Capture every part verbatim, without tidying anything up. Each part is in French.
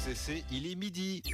C C, il est midi.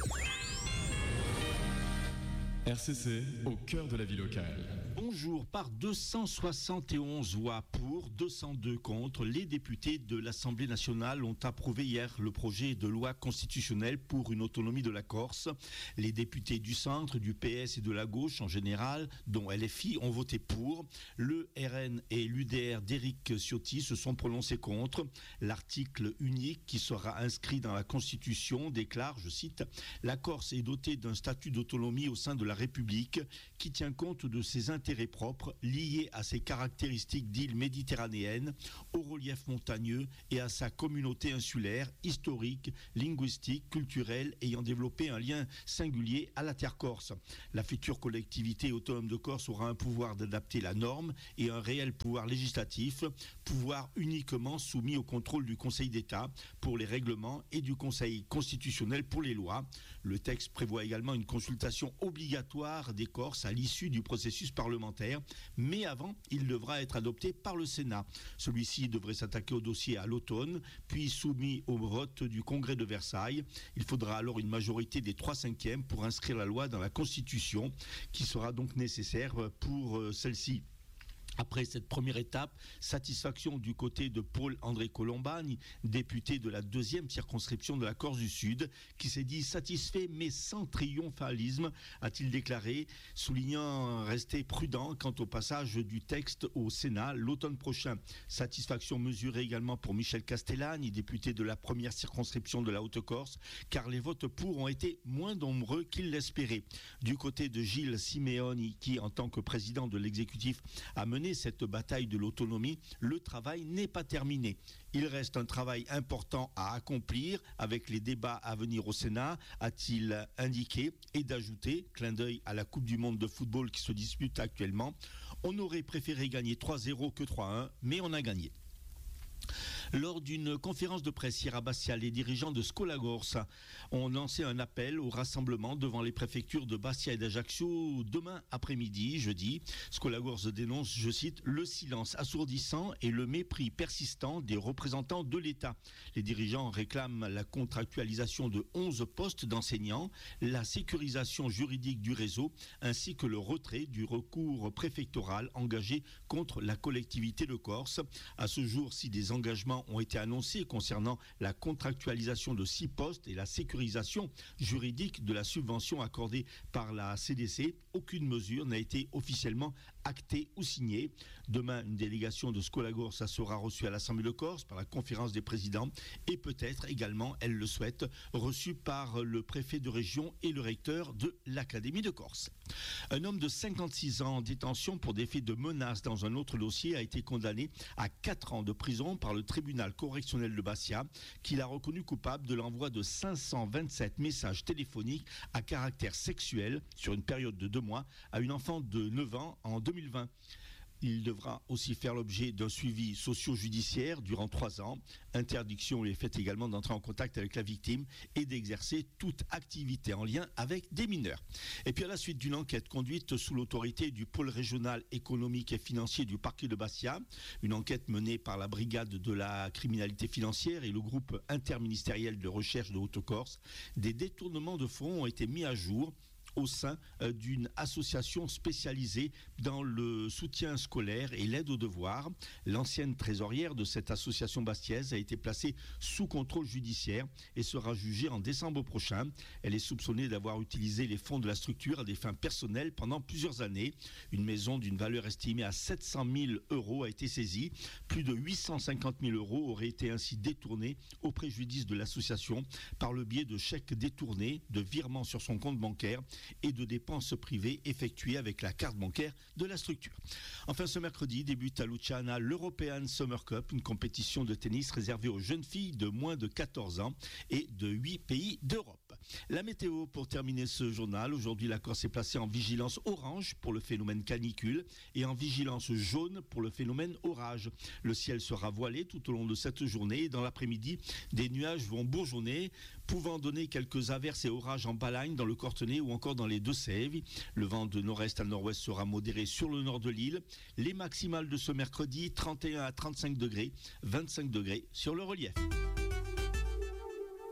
R C C, au cœur de la vie locale. Bonjour, par deux cent soixante et onze voix pour, deux cent deux contre, les députés de l'Assemblée nationale ont approuvé hier le projet de loi constitutionnelle pour une autonomie de la Corse. Les députés du centre, du P S et de la gauche en général, dont L F I, ont voté pour. Le R N et l'U D R d'Éric Ciotti se sont prononcés contre. L'article unique qui sera inscrit dans la Constitution déclare, je cite, « La Corse est dotée d'un statut d'autonomie au sein de la République qui tient compte de ses intérêts propres liés à ses caractéristiques d'île méditerranéenne, au relief montagneux et à sa communauté insulaire, historique, linguistique, culturelle, ayant développé un lien singulier à la terre corse. La future collectivité autonome de Corse aura un pouvoir d'adapter la norme et un réel pouvoir législatif, pouvoir uniquement soumis au contrôle du Conseil d'État pour les règlements et du Conseil constitutionnel pour les lois. Le texte prévoit également une consultation obligatoire des Corses à l'issue du processus parlementaire, mais avant, il devra être adopté par le Sénat. Celui-ci devrait s'attaquer au dossier à l'automne, puis soumis au vote du Congrès de Versailles. Il faudra alors une majorité des trois cinquièmes pour inscrire la loi dans la Constitution, qui sera donc nécessaire pour celle-ci. Après cette première étape, satisfaction du côté de Paul-André Colombani, député de la deuxième circonscription de la Corse du Sud, qui s'est dit satisfait mais sans triomphalisme, a-t-il déclaré, soulignant rester prudent quant au passage du texte au Sénat l'automne prochain. Satisfaction mesurée également pour Michel Castellani, député de la première circonscription de la Haute-Corse, car les votes pour ont été moins nombreux qu'il l'espérait. Du côté de Gilles Simeoni, qui en tant que président de l'exécutif a mené cette bataille de l'autonomie, le travail n'est pas terminé. Il reste un travail important à accomplir avec les débats à venir au Sénat, a-t-il indiqué, et d'ajouter, clin d'œil à la Coupe du Monde de football qui se dispute actuellement, on aurait préféré gagner trois zéro que trois un, mais on a gagné. Lors d'une conférence de presse hier à Bastia, les dirigeants de Skolagors ont lancé un appel au rassemblement devant les préfectures de Bastia et d'Ajaccio demain après-midi, jeudi. Skolagors dénonce, je cite, le silence assourdissant et le mépris persistant des représentants de l'État. Les dirigeants réclament la contractualisation de onze postes d'enseignants, la sécurisation juridique du réseau ainsi que le retrait du recours préfectoral engagé contre la collectivité de Corse. À ce jour, si des engagements ont été annoncés concernant la contractualisation de six postes et la sécurisation juridique de la subvention accordée par la C D C, aucune mesure n'a été officiellement actée ou signée. Demain, une délégation de Skolagors sera reçue à l'Assemblée de Corse par la conférence des présidents et peut-être également, elle le souhaite, reçue par le préfet de région et le recteur de l'Académie de Corse. Un homme de cinquante-six ans en détention pour des faits de menaces dans un autre dossier a été condamné à quatre ans de prison par le tribunal correctionnel de Bastia, qui l'a reconnu coupable de l'envoi de cinq cent vingt-sept messages téléphoniques à caractère sexuel sur une période de deux mois à une enfant de neuf ans en deux mille vingt. Il devra aussi faire l'objet d'un suivi socio-judiciaire durant trois ans. Interdiction lui est faite également d'entrer en contact avec la victime et d'exercer toute activité en lien avec des mineurs. Et puis à la suite d'une enquête conduite sous l'autorité du pôle régional économique et financier du parquet de Bastia, une enquête menée par la brigade de la criminalité financière et le groupe interministériel de recherche de Haute-Corse, des détournements de fonds ont été mis à jour au sein euh, d'une association spécialisée dans le soutien scolaire et l'aide aux devoirs. L'ancienne trésorière de cette association bastiaise a été placée sous contrôle judiciaire et sera jugée en décembre prochain. Elle est soupçonnée d'avoir utilisé les fonds de la structure à des fins personnelles pendant plusieurs années. Une maison d'une valeur estimée à sept cent mille euros a été saisie. Plus de huit cent cinquante mille euros auraient été ainsi détournés au préjudice de l'association par le biais de chèques détournés, de virements sur son compte bancaire et de dépenses privées effectuées avec la carte bancaire de la structure. Enfin, ce mercredi débute à Luciana l'European Summer Cup, une compétition de tennis réservée aux jeunes filles de moins de quatorze ans et de huit pays d'Europe. La météo pour terminer ce journal. Aujourd'hui, la Corse est placée en vigilance orange pour le phénomène canicule et en vigilance jaune pour le phénomène orage. Le ciel sera voilé tout au long de cette journée et dans l'après-midi, des nuages vont bourgeonner, pouvant donner quelques averses et orages en Balagne, dans le Cortenay ou encore dans les Deux-Sèvres. Le vent de nord-est à nord-ouest sera modéré sur le nord de l'île. Les maximales de ce mercredi, trente et un à trente-cinq degrés, vingt-cinq degrés sur le relief.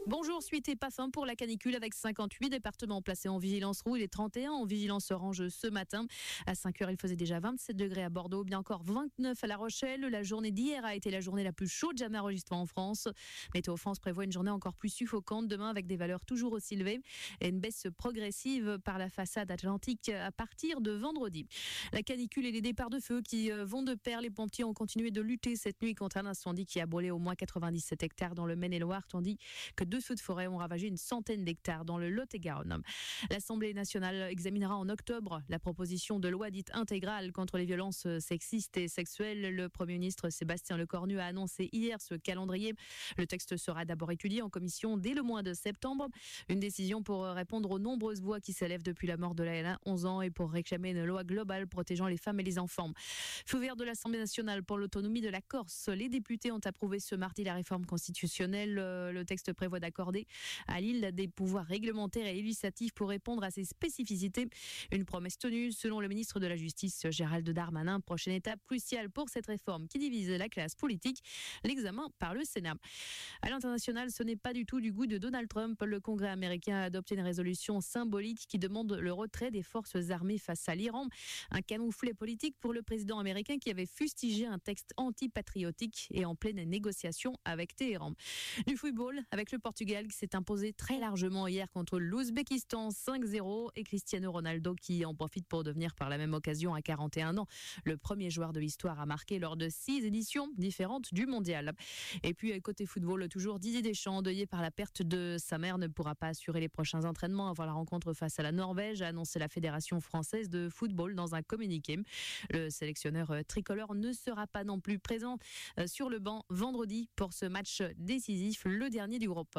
Bonjour, suite et pas fin pour la canicule avec cinquante-huit départements placés en vigilance rouge et trente et un en vigilance orange ce matin. À cinq heures, il faisait déjà vingt-sept degrés à Bordeaux, bien encore vingt-neuf à La Rochelle. La journée d'hier a été la journée la plus chaude jamais enregistrée en France. Météo France prévoit une journée encore plus suffocante demain avec des valeurs toujours aussi élevées et une baisse progressive par la façade atlantique à partir de vendredi. La canicule et les départs de feu qui vont de pair, les pompiers ont continué de lutter cette nuit contre un incendie qui a brûlé au moins quatre-vingt-dix-sept hectares dans le Maine-et-Loire, tandis que deux feux de forêt ont ravagé une centaine d'hectares dans le Lot-et-Garonne. L'Assemblée nationale examinera en octobre la proposition de loi dite intégrale contre les violences sexistes et sexuelles. Le Premier ministre Sébastien Lecornu a annoncé hier ce calendrier. Le texte sera d'abord étudié en commission dès le mois de septembre. Une décision pour répondre aux nombreuses voix qui s'élèvent depuis la mort de Laëlle à onze ans et pour réclamer une loi globale protégeant les femmes et les enfants. Feu vert de l'Assemblée nationale pour l'autonomie de la Corse. Les députés ont approuvé ce mardi la réforme constitutionnelle. Le texte prévoit d'accorder à l'île des pouvoirs réglementaires et législatifs pour répondre à ses spécificités. Une promesse tenue selon le ministre de la Justice Gérald Darmanin. Prochaine étape cruciale pour cette réforme qui divise la classe politique, l'examen par le Sénat. À l'international, ce n'est pas du tout du goût de Donald Trump. Le Congrès américain a adopté une résolution symbolique qui demande le retrait des forces armées face à l'Iran. Un camouflet politique pour le président américain qui avait fustigé un texte anti-patriotique et en pleine négociation avec Téhéran. Du football avec le Portugal qui s'est imposé très largement hier contre l'Ouzbékistan cinq zéro et Cristiano Ronaldo qui en profite pour devenir par la même occasion à quarante et un ans le premier joueur de l'histoire à marquer lors de six éditions différentes du mondial. Et puis côté football, toujours Didier Deschamps, endeuillé par la perte de sa mère, ne pourra pas assurer les prochains entraînements avant la rencontre face à la Norvège, a annoncé la Fédération française de football dans un communiqué. Le sélectionneur tricolore ne sera pas non plus présent sur le banc vendredi pour ce match décisif, le dernier du groupe.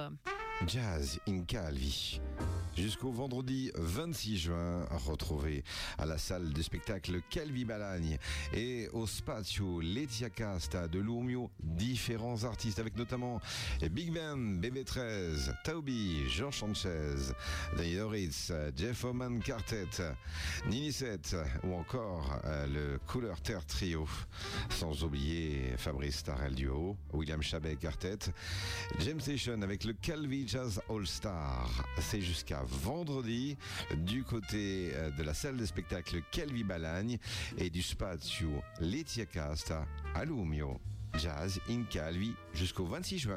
Jazz in Calvi. Jusqu'au vendredi vingt-six juin, retrouvez à la salle de spectacle Calvi Balagne et au Spazio Letia Casta de Lumio différents artistes avec notamment Big Ben, B B treize, Taobi, George Sanchez, Dioritz, Jeff Oman Quartet, Nini sept ou encore euh, le Couleur Terre Trio. Sans oublier Fabrice Tarel Duo, William Chabet Quartet, James Station avec le Calvi Jazz All Star. C'est jusqu'à vendredi du côté de la salle de spectacle Calvi Balagne et du Spazio Letia Casta à Lumio. Jazz in Calvi jusqu'au vingt-six juin.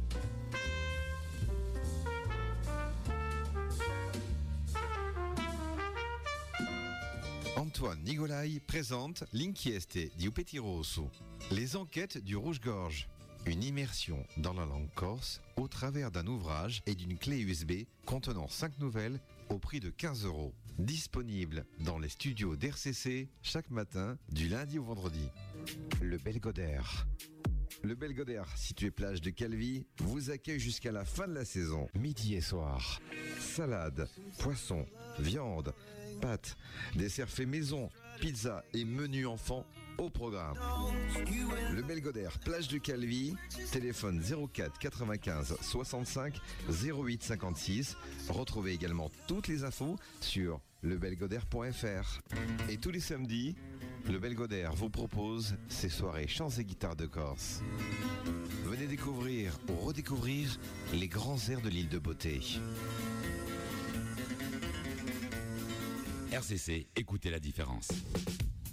Antoine Nigolai présente L'inchieste di Petit Rosso, les enquêtes du Rouge-Gorge. Une immersion dans la langue corse au travers d'un ouvrage et d'une clé U S B contenant cinq nouvelles au prix de quinze euros. Disponible dans les studios d'R C C chaque matin du lundi au vendredi. Le Belgodère. Le Belgodère, situé plage de Calvi, vous accueille jusqu'à la fin de la saison, midi et soir. Salade, poisson, viande, pâtes, desserts faits maison, pizza et menu enfant au programme. Le Belgodère, plage de Calvi, téléphone zéro quatre quatre-vingt-quinze soixante-cinq zéro huit cinquante-six. Retrouvez également toutes les infos sur lebelgodère point f r. Et tous les samedis, le Belgodère vous propose ses soirées chants et guitares de Corse. Venez découvrir ou redécouvrir les grands airs de l'île de Beauté. R C C, écoutez la différence.